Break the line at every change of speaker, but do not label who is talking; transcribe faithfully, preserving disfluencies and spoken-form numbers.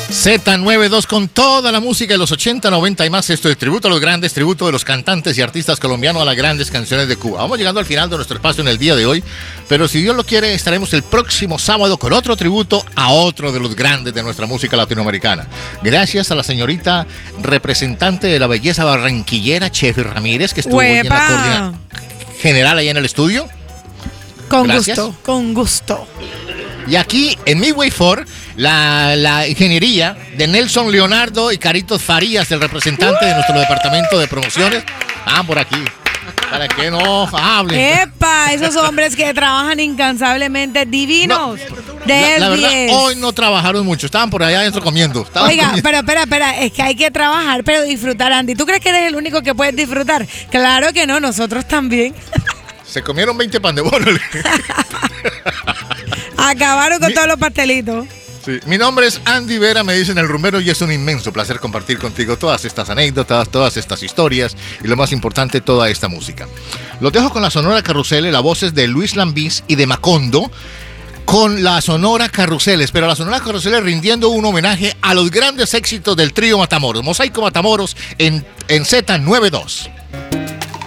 Z noventa y dos con toda la música de los ochenta, noventa y más. Esto es tributo a los grandes, tributo de los cantantes y artistas colombianos a las grandes canciones de Cuba. Vamos llegando al final de nuestro espacio en el día de hoy, pero si Dios lo quiere estaremos el próximo sábado con otro tributo a otro de los grandes de nuestra música latinoamericana. Gracias a la señorita representante de la belleza barranquillera, Chefi Ramírez, que estuvo hoy en la coordinación general allá en el estudio.
Con
Gracias.
gusto, con gusto.
Y aquí en Midway cuatro, la, la ingeniería de Nelson Leonardo y Caritos Farías, el representante de nuestro departamento de promociones. Ah, por aquí. Para que no hablen.
¡Epa! Esos hombres que trabajan incansablemente, divinos.
No,
diez,
la, la verdad,
diez.
hoy no trabajaron mucho. Estaban por allá adentro comiendo. Estaban
Oiga,
comiendo.
pero espera, espera, es que hay que trabajar, pero disfrutar, Andy. ¿Tú crees que eres el único que puedes disfrutar? Claro que no, nosotros también.
Se comieron veinte pan de bono.
Acabaron con
Mi-
todos los pastelitos.
Sí. Mi nombre es Andy Vera, me dicen el rumbero, y es un inmenso placer compartir contigo todas estas anécdotas, todas estas historias y lo más importante, toda esta música. Los dejo con la Sonora Carrusel, las voces de Luis Lambís y de Macondo, con la Sonora Carruseles, pero la Sonora Carruseles rindiendo un homenaje a los grandes éxitos del trío Matamoros, Mosaico Matamoros en, en Z noventa y dos.